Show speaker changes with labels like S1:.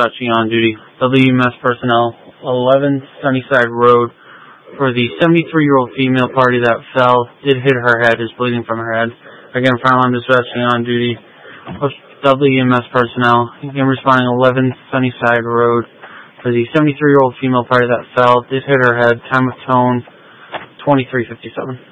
S1: dispatching on duty. WMS personnel, 11 Sunnyside Road, for the 73-year-old female party that fell, did hit her head, is bleeding from her head. Again, frontline dispatching on duty. WMS personnel, again responding 11 Sunnyside Road, for the 73-year-old female party that fell, did hit her head. Time of tone, 23:57.